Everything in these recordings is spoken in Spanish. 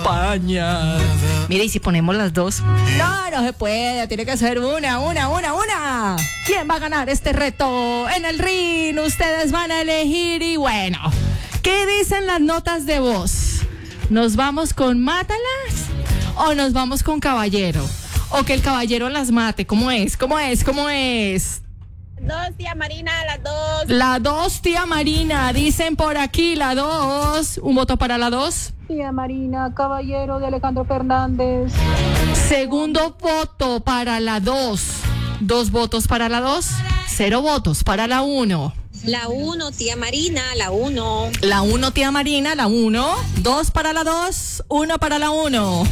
acompaña. Mire, y si ponemos las dos. No se puede, tiene que ser una. ¿Quién va a ganar este reto en el ring? Ustedes van a elegir y bueno, ¿qué dicen las notas de voz? ¿Nos vamos con mátalas o nos vamos con caballero? ¿O que el caballero las mate? ¿Cómo es? Dos, tía Marina, las dos. La 2, tía Marina, dicen por aquí, la 2. ¿Un voto para la 2? Tía Marina, caballero de Alejandro Fernández. Segundo voto para la 2. 2 votos para la 2, 0 votos para la 1. La 1, tía Marina, la 1. La 1, tía Marina, la 1. 2 para la 2, 1 para la 1.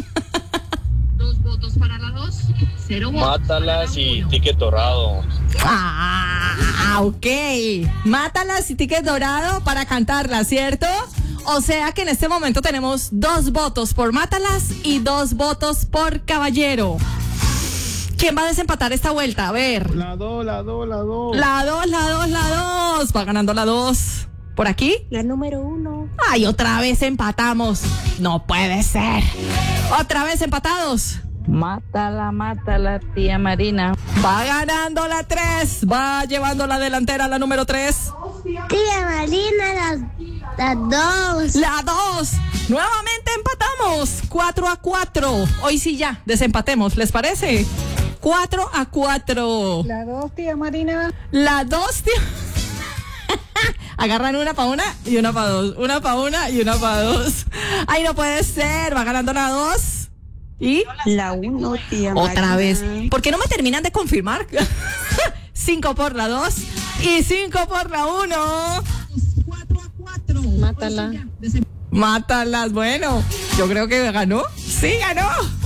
2 votos para la 2, 0 votos. Mátalas y ticket dorado. Ok. Mátalas y ticket dorado para cantarla, ¿cierto? O sea que en este momento tenemos 2 votos por mátalas y 2 votos por caballero. ¿Quién va a desempatar esta vuelta? A ver. La 2. La 2. Va ganando la 2. ¿Por aquí? La número 1. Ay, otra vez empatamos. No puede ser. Otra vez empatados. Mátala, tía Marina. Va ganando la 3. Va llevando la delantera la número 3. Tía Marina, las 2. La 2. Nuevamente empatamos. 4-4. Hoy sí ya, desempatemos, ¿les parece? 4-4. La 2, tía Marina. La 2, tío. Agarran una para una y una para dos. Una para una y una para dos. Ay, no puede ser. Va ganando la 2. ¿Y? La 1, tía Marina. Otra vez. ¿Por qué no me terminan de confirmar? 5 por la 2 y 5 por la 1. 4-4. Mátalas. Bueno, yo creo que ganó. Sí, ganó.